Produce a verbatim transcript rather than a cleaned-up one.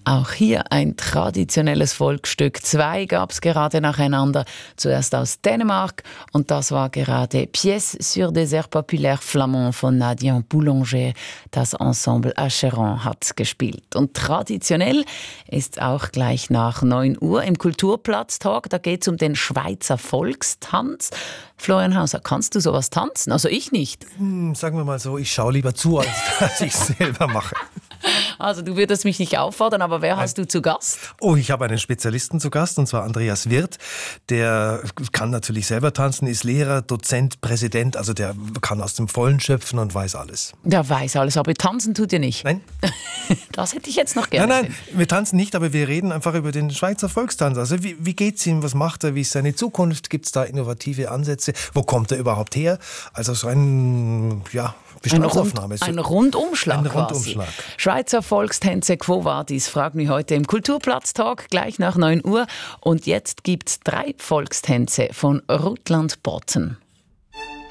Auch hier ein traditionelles Volksstück. Zwei gab es gerade nacheinander. Zuerst aus Dänemark und das war gerade Pièce sur des airs populaires flamands von Nadia Boulanger. Das Ensemble Acheron hat gespielt. Und traditionell ist auch gleich nach neun Uhr im Kulturplatztag. Da geht es um den Schweizer Volkstanz. Florian Hauser, kannst du sowas tanzen? Also ich nicht. Hm, sagen wir mal so, ich schaue lieber zu, als dass ich es selber mache. Also du würdest mich nicht auffordern, aber wer hast du zu Gast? Oh, ich habe einen Spezialisten zu Gast, und zwar Andreas Wirth. Der kann natürlich selber tanzen, ist Lehrer, Dozent, Präsident, also der kann aus dem Vollen schöpfen und weiß alles. Der weiß alles, aber tanzen tut ihr nicht. Nein. Das hätte ich jetzt noch gerne. Nein, nein, wir tanzen nicht, aber wir reden einfach über den Schweizer Volkstanz. Also wie, wie geht's ihm, was macht er, wie ist seine Zukunft, gibt es da innovative Ansätze, wo kommt er überhaupt her? Also so ein, ja, Bestandsaufnahme. Ein, Rund, ein Rundumschlag Ein quasi. Rundumschlag. Schweizer Volkstänze, Quo Vadis, fragen wir heute im Kulturplatztag, gleich nach neun Uhr. Und jetzt gibt's drei Volkstänze von Rutland Botten.